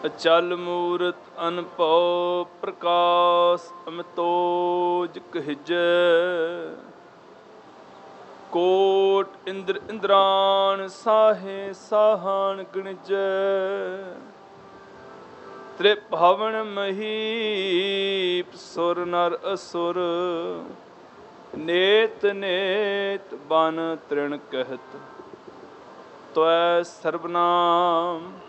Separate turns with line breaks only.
ਅਚਲ ਮੂਰਤ ਅਨਭਉ ਪ੍ਰਕਾਸ਼ ਅਮਿਤੋਜ ਕਹਿਜੈ। ਕੋਟ ਇੰਦਰ ਇੰਦਰਾਨ ਸਾਹੇ ਸਾਹਾਨ ਗਣਿਜੈ। ਤ੍ਰਿਭਵਨ ਮਹੀਪ ਸੁਰ ਨਰ ਅਸੁਰ। ਨੇਤ ਨੇਤ ਬਨ ਤ੍ਰਿਣ ਕਹਿਤ। ਤਵੈ ਸਰਬਨਾਮ